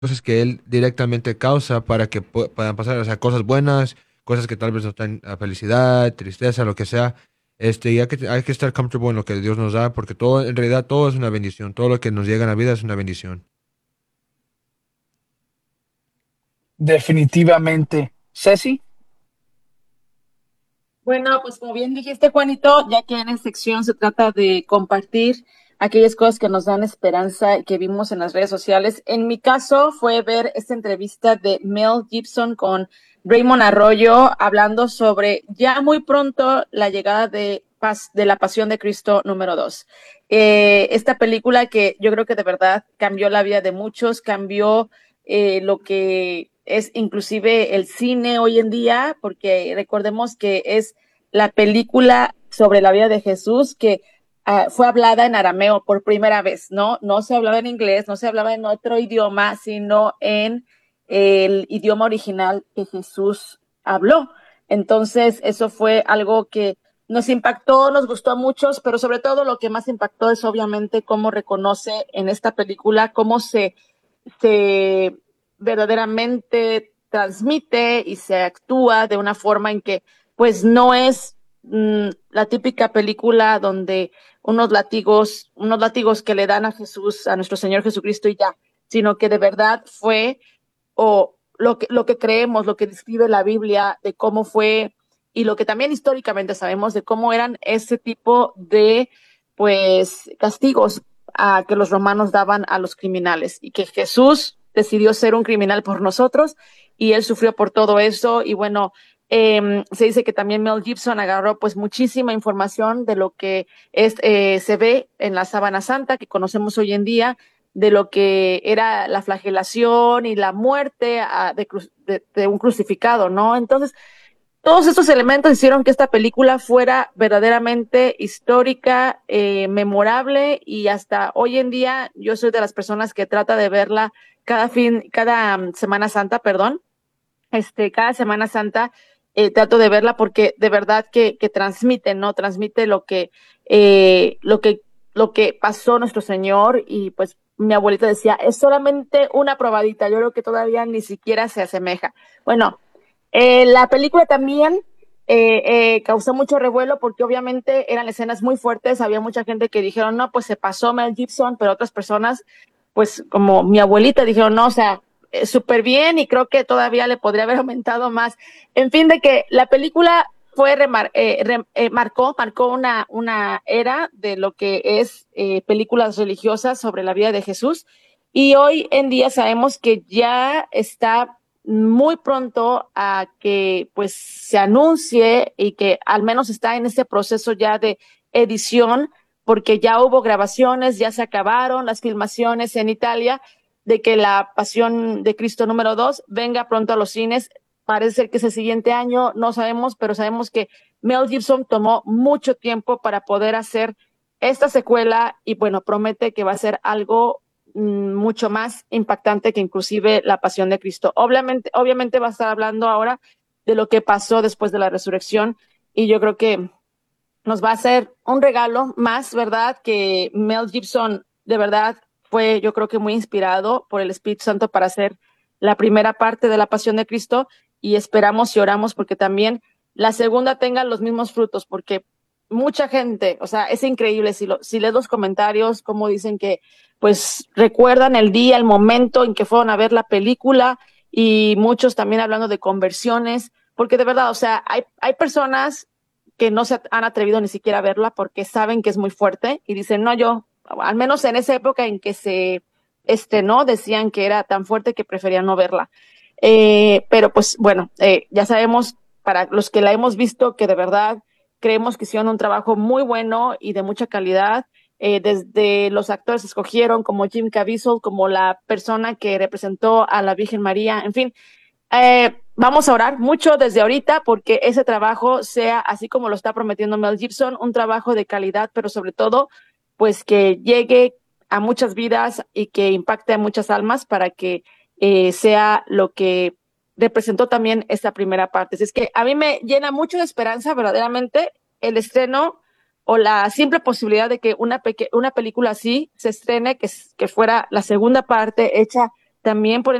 cosas que él directamente causa para que puedan pasar, o sea, cosas buenas, cosas que tal vez nos dan felicidad, tristeza, lo que sea. Y hay que estar comfortable en lo que Dios nos da, porque todo, en realidad, todo es una bendición. Todo lo que nos llega en la vida es una bendición. Definitivamente. Ceci. Bueno, pues como bien dijiste, Juanito, ya que en esta sección se trata de compartir aquellas cosas que nos dan esperanza y que vimos en las redes sociales. En mi caso fue ver esta entrevista de Mel Gibson con Raymond Arroyo hablando sobre ya muy pronto la llegada de la Pasión de Cristo número 2. Esta película que yo creo que de verdad cambió la vida de muchos, cambió lo que es inclusive el cine hoy en día, porque recordemos que es la película sobre la vida de Jesús que fue hablada en arameo por primera vez, ¿no? No se hablaba en inglés, no se hablaba en otro idioma, sino en el idioma original que Jesús habló. Entonces, eso fue algo que nos impactó, nos gustó a muchos, pero sobre todo lo que más impactó es obviamente cómo reconoce en esta película, cómo se verdaderamente transmite y se actúa de una forma en que pues no es la típica película donde unos látigos que le dan a Jesús, a nuestro Señor Jesucristo y ya, sino que de verdad fue o lo que creemos, lo que describe la Biblia de cómo fue y lo que también históricamente sabemos de cómo eran ese tipo de pues castigos que los romanos daban a los criminales y que Jesús decidió ser un criminal por nosotros y él sufrió por todo eso y bueno, se dice que también Mel Gibson agarró pues muchísima información de lo que se ve en la Sábana Santa que conocemos hoy en día, de lo que era la flagelación y la muerte de un crucificado, ¿no? Entonces, todos estos elementos hicieron que esta película fuera verdaderamente histórica, memorable y hasta hoy en día yo soy de las personas que trata de verla cada Semana Santa, perdón, cada Semana Santa trato de verla porque de verdad que transmite, ¿no? Transmite eh, lo que, lo que pasó nuestro Señor y pues mi abuelita decía, es solamente una probadita, yo creo que todavía ni siquiera se asemeja. Bueno, la película también causó mucho revuelo porque obviamente eran escenas muy fuertes, había mucha gente que dijeron, no, pues se pasó Mel Gibson, pero otras personas, pues como mi abuelita, dijeron, no, o sea, súper bien y creo que todavía le podría haber aumentado más. En fin, de que la película marcó una era de lo que es películas religiosas sobre la vida de Jesús y hoy en día sabemos que ya está muy pronto a que pues se anuncie y que al menos está en este proceso ya de edición porque ya hubo grabaciones, ya se acabaron las filmaciones en Italia de que la Pasión de Cristo número 2 venga pronto a los cines. Parece ser que es el siguiente año, no sabemos, pero sabemos que Mel Gibson tomó mucho tiempo para poder hacer esta secuela y bueno, promete que va a ser algo mucho más impactante que inclusive la Pasión de Cristo. Obviamente va a estar hablando ahora de lo que pasó después de la resurrección y yo creo que nos va a hacer un regalo más, ¿verdad? Que Mel Gibson de verdad fue, yo creo que muy inspirado por el Espíritu Santo para hacer la primera parte de la Pasión de Cristo y esperamos y oramos porque también la segunda tenga los mismos frutos, porque mucha gente, o sea, es increíble si lees los comentarios, como dicen que pues recuerdan el día, el momento en que fueron a ver la película y muchos también hablando de conversiones, porque de verdad, o sea, hay personas que no se han atrevido ni siquiera a verla porque saben que es muy fuerte y dicen, no, yo, al menos en esa época en que se estrenó, decían que era tan fuerte que preferían no verla. Pero pues bueno, ya sabemos, para los que la hemos visto, que de verdad creemos que hicieron un trabajo muy bueno y de mucha calidad. Desde los actores escogieron como Jim Caviezel, como la persona que representó a la Virgen María, en fin, vamos a orar mucho desde ahorita porque ese trabajo sea, así como lo está prometiendo Mel Gibson, un trabajo de calidad, pero sobre todo, pues que llegue a muchas vidas y que impacte a muchas almas para que sea lo que representó también esta primera parte. Así es que a mí me llena mucho de esperanza verdaderamente el estreno o la simple posibilidad de que una película así se estrene, que fuera la segunda parte hecha También por